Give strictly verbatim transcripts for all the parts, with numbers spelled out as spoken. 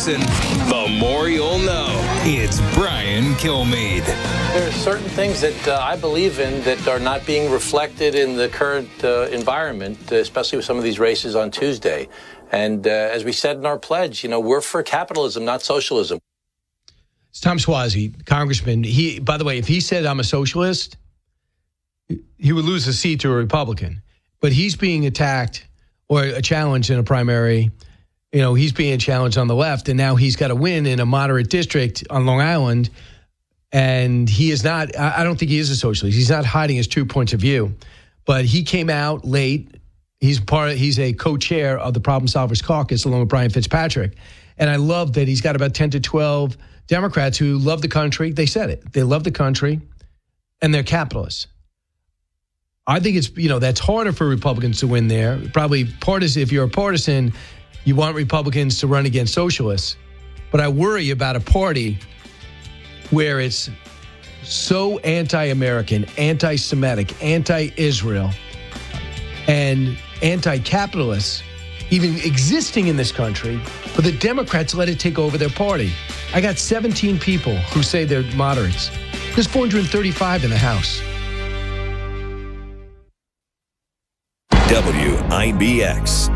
listen, the more you'll know. It's Brian Kilmeade. There are certain things that uh, I believe in that are not being reflected in the current uh, environment, uh, especially with some of these races on Tuesday. And uh, as we said in our pledge, you know, we're for capitalism, not socialism. It's Tom Suozzi, congressman. He, by the way, if he said I'm a socialist, he would lose a seat to a Republican. But he's being attacked or a challenge in a primary. You know, he's being challenged on the left, and now he's got to win in a moderate district on Long Island. And he is not, I don't think he is a socialist. He's not hiding his true points of view. But he came out late. He's part. Of, he's a co-chair of the Problem Solvers Caucus along with Brian Fitzpatrick. And I love that he's got about ten to twelve Democrats who love the country. They said it. They love the country, and they're capitalists. I think it's, you know, that's harder for Republicans to win there. Probably partisan. If you're a partisan, you want Republicans to run against socialists. But I worry about a party where it's so anti-American, anti-Semitic, anti-Israel, and anti-capitalist, even existing in this country, but the Democrats let it take over their party. I got seventeen people who say they're moderates. There's four hundred thirty-five in the House. W I B X.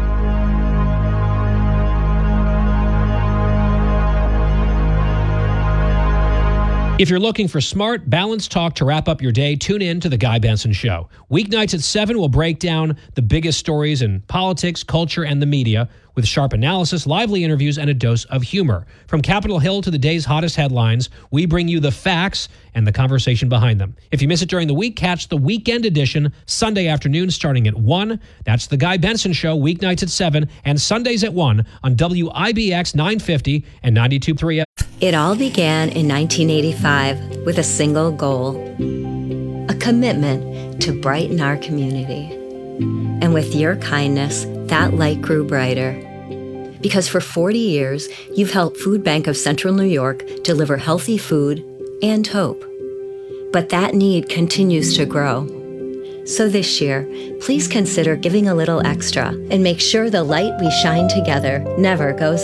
If you're looking for smart, balanced talk to wrap up your day, tune in to The Guy Benson Show. Weeknights at seven, we'll break down the biggest stories in politics, culture, and the media with sharp analysis, lively interviews, and a dose of humor. From Capitol Hill to the day's hottest headlines, we bring you the facts and the conversation behind them. If you miss it during the week, catch the weekend edition Sunday afternoon starting at one. That's The Guy Benson Show, weeknights at seven and Sundays at one on W I B X nine fifty and ninety-two point three. It all began in nineteen eighty-five with a single goal, a commitment to brighten our community. And with your kindness, that light grew brighter. Because for forty years, you've helped Food Bank of Central New York deliver healthy food and hope. But that need continues to grow. So this year, please consider giving a little extra and make sure the light we shine together never goes